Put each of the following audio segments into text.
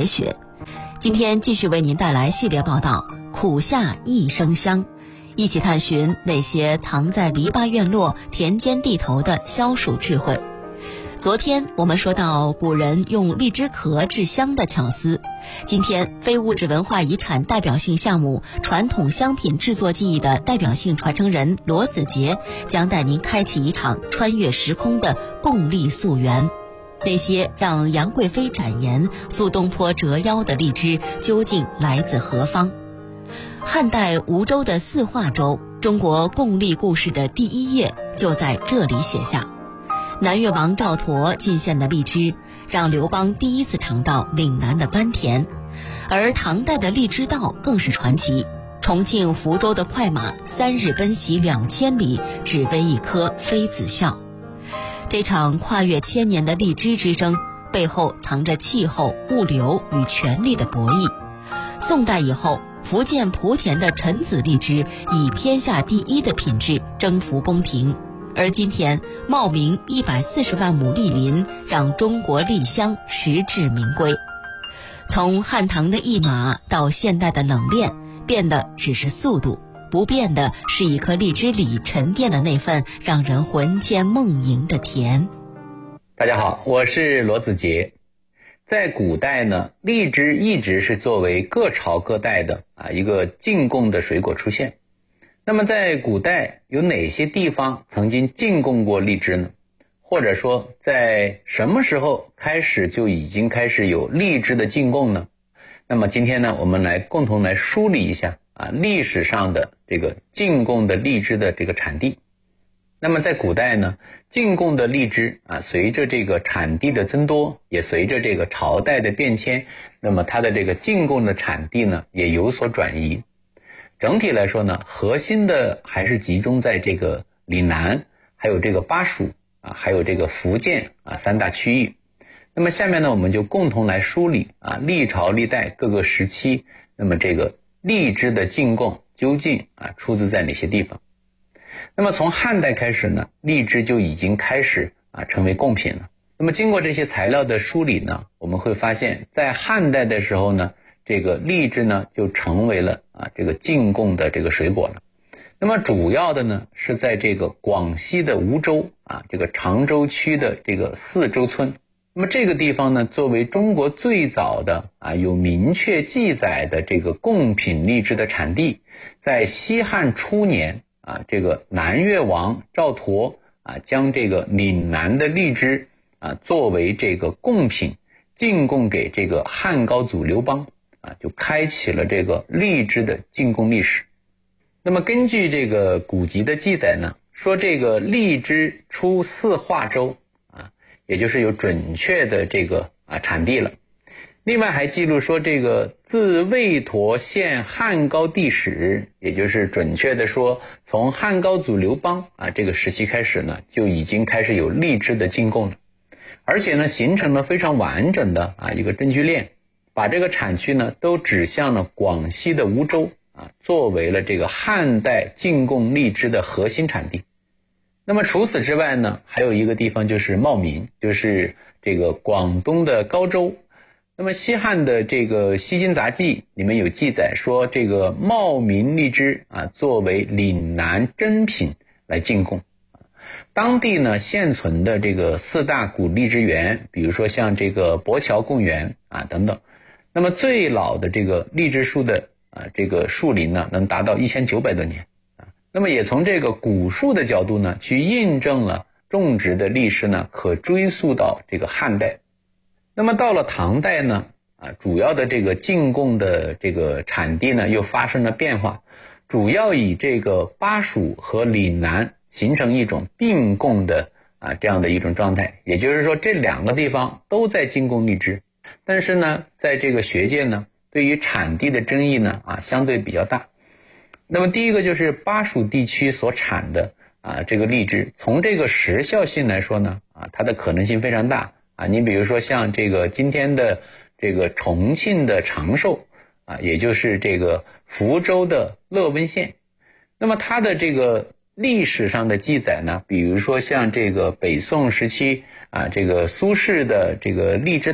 才学。今天继续为您带来系列报道《苦夏一生香》，一起探寻那些藏在篱笆院落、田间地头的消暑智慧。昨天我们说到古人用荔枝壳制香的巧思，今天非物质文化遗产代表性项目传统香品制作技艺的代表性传承人罗子杰将带您开启一场穿越时空的共历溯源。那些让杨贵妃展颜、苏东坡折腰的荔枝究竟来自何方？汉代吴州的四化州，中国共历故事的第一页就在这里写下。南越王赵佗进献的荔枝，让刘邦第一次尝到岭南的甘甜。而唐代的荔枝道更是传奇，重庆福州的快马3日奔袭2000里，只为一颗妃子笑。这场跨越千年的荔枝之争，背后藏着气候、物流与权力的博弈。宋代以后，福建莆田的陈子荔枝以天下第一的品质征服宫廷。而今天，茂名140万亩栗林让中国栗香实至名归。从汉唐的一马到现代的冷链，变的只是速度，不变的是一颗荔枝里沉淀的那份让人魂牵梦萦的甜。 大家好，我是罗子杰。在古代呢，荔枝一直是作为各朝各代的一个进贡的水果出现。那么在古代有哪些地方曾经进贡过荔枝呢？或者说在什么时候开始就已经开始有荔枝的进贡呢？那么今天呢，我们共同来梳理一下历史上的这个进贡的荔枝的这个产地。那么在古代呢，进贡的荔枝随着这个产地的增多，也随着这个朝代的变迁，那么它的这个进贡的产地呢也有所转移。整体来说呢，核心的还是集中在这个岭南，还有这个巴蜀还有这个福建3大区域。那么下面呢，我们就共同来梳理历朝历代各个时期，那么这个荔枝的进贡究竟出自在哪些地方？那么从汉代开始呢，荔枝就已经开始成为贡品了。那么经过这些材料的梳理呢，我们会发现在汉代的时候呢，这个荔枝呢就成为了这个进贡的这个水果了。那么主要的呢是在这个广西的梧州这个常州区的这个四周村。那么这个地方呢，作为中国最早的有明确记载的这个贡品荔枝的产地，在西汉初年这个南越王赵佗将这个岭南的荔枝作为这个贡品进贡给这个汉高祖刘邦就开启了这个荔枝的进贡历史。那么根据这个古籍的记载呢，说这个荔枝出四化州也就是有准确的这个产地了。另外还记录说，这个自魏佗献汉高帝时，也就是准确的说，从汉高祖刘邦这个时期开始呢，就已经开始有荔枝的进贡了。而且呢，形成了非常完整的一个证据链，把这个产区呢都指向了广西的梧州作为了这个汉代进贡荔枝的核心产地。那么除此之外呢，还有一个地方就是茂名，就是这个广东的高州。那么西汉的这个《西京杂记》里面有记载说，这个茂名荔枝作为岭南珍品来进贡。当地呢现存的这个4大古荔枝园，比如说像这个博桥贡园等等，那么最老的这个荔枝树的这个树林呢能达到1900多年。那么也从这个古树的角度呢，去印证了种植的历史呢可追溯到这个汉代。那么到了唐代呢主要的这个进贡的这个产地呢又发生了变化，主要以这个巴蜀和岭南形成一种并贡的这样的一种状态。也就是说这2个地方都在进贡荔枝，但是呢在这个学界呢对于产地的争议呢相对比较大。那么第一个就是巴蜀地区所产的这个荔枝，从这个时效性来说呢它的可能性非常大你比如说像这个今天的这个重庆的长寿也就是这个福州的乐温县。那么它的这个历史上的记载呢，比如说像这个北宋时期这个苏轼的这个荔枝叹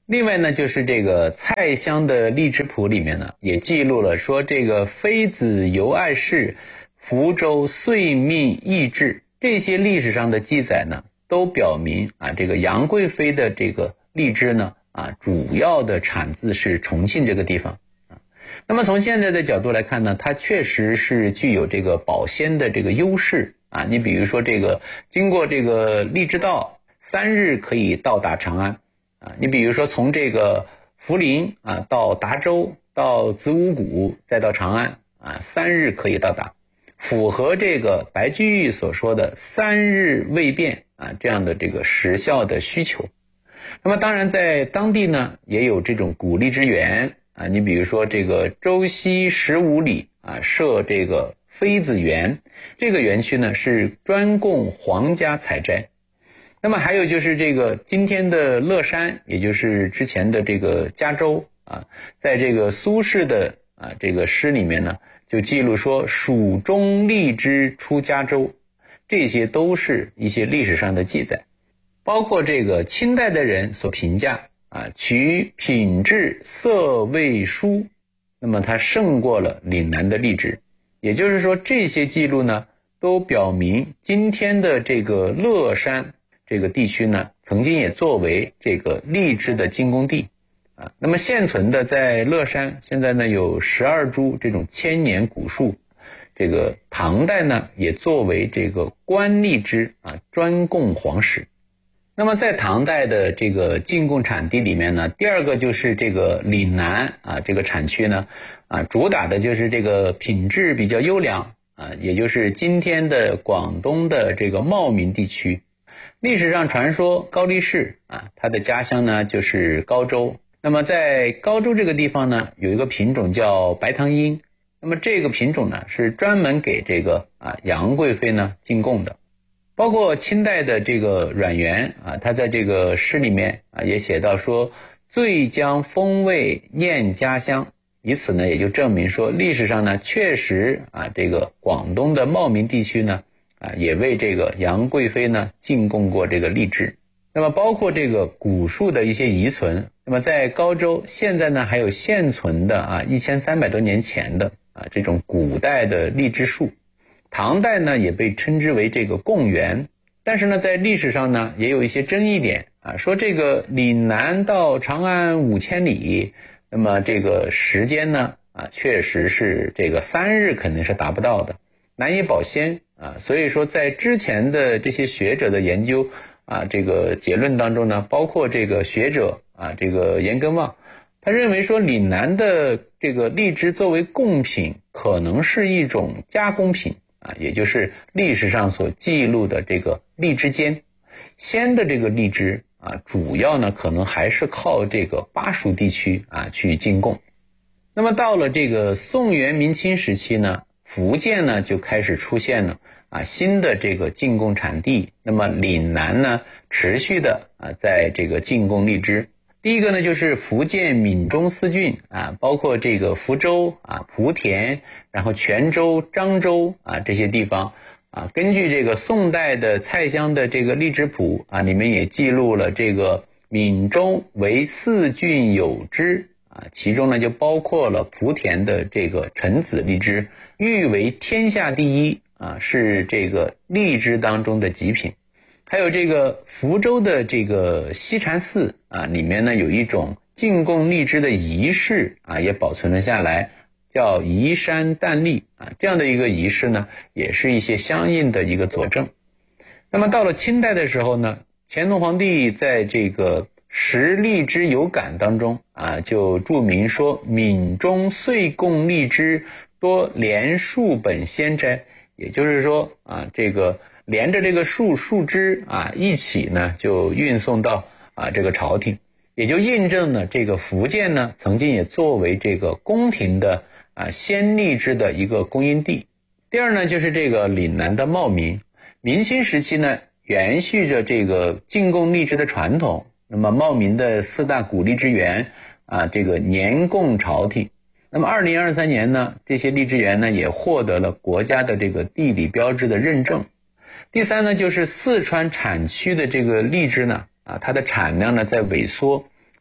另外呢，就是这个蔡襄的荔枝谱里面呢，也记录了说这个妃子游爱氏，福州岁命异制，这些历史上的记载呢，都表明这个杨贵妃的这个荔枝呢主要的产自是重庆这个地方。那么从现在的角度来看呢，它确实是具有这个保鲜的这个优势你比如说这个经过这个荔枝道3日可以到达长安你比如说从这个涪陵到达州到子午谷再到长安3日可以到达，符合这个白居易所说的3日未变这样的这个时效的需求。那么当然在当地呢也有这种古荔枝园你比如说这个周西15里设这个妃子园，这个园区呢是专供皇家采摘。那么还有就是这个今天的乐山，也就是之前的这个加州在这个苏轼的这个诗里面呢，就记录说蜀中荔枝出加州，这些都是一些历史上的记载。包括这个清代的人所评价取品质色味殊，那么它胜过了岭南的荔枝。也就是说这些记录呢都表明今天的这个乐山这个地区呢曾经也作为这个荔枝的进贡地那么现存的在乐山现在呢有12株这种千年古树，这个唐代呢也作为这个官荔枝专供皇室。那么在唐代的这个进贡产地里面呢，第二个就是这个岭南这个产区呢主打的就是这个品质比较优良也就是今天的广东的这个茂名地区。历史上传说高力士他的家乡呢就是高州。那么在高州这个地方呢有一个品种叫白糖鹰，那么这个品种呢是专门给这个杨贵妃呢进贡的。包括清代的这个阮元他在这个诗里面也写到说醉将风味念家乡，以此呢也就证明说历史上呢确实这个广东的茂名地区呢也为这个杨贵妃呢进贡过这个荔枝。那么包括这个古树的一些遗存，那么在高州现在呢还有现存的1300多年前的这种古代的荔枝树。唐代呢也被称之为这个贡园，但是呢在历史上呢也有一些争议点说这个岭南到长安5000里，那么这个时间呢确实是这个3日肯定是达不到的，难以保鲜所以说在之前的这些学者的研究这个结论当中呢，包括这个学者这个严根望，他认为说岭南的这个荔枝作为贡品可能是一种加工品也就是历史上所记录的这个荔枝尖。鲜的这个荔枝主要呢可能还是靠这个巴蜀地区去进贡。那么到了这个宋元明清时期呢，福建呢就开始出现了新的这个进贡产地，那么岭南呢持续的在这个进贡荔枝。第一个呢就是福建闽中4郡包括这个福州莆田，然后泉州、漳州这些地方根据这个宋代的蔡襄的这个荔枝谱里面也记录了这个闽中为4郡有之其中呢就包括了莆田的这个陈子荔枝，誉为天下第一是这个荔枝当中的极品。还有这个福州的这个西禅寺里面呢有一种进贡荔枝的仪式也保存了下来，叫移山淡荔这样的一个仪式呢也是一些相应的一个佐证。那么到了清代的时候呢，乾隆皇帝在这个食荔枝有感当中就注明说闽中岁贡荔枝多连树本先摘，也就是说这个连着这个树枝一起呢就运送到这个朝廷，也就印证了这个福建呢曾经也作为这个宫廷的鲜荔枝的一个供应地。第二呢就是这个岭南的茂名，明清时期呢延续着这个进贡荔枝的传统，那么茂名的4大古荔枝园这个年贡朝廷。那么2023年呢这些荔枝园呢也获得了国家的这个地理标志的认证。第三呢就是四川产区的这个荔枝呢它的产量呢在萎缩，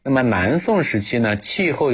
那么南宋时期呢，气候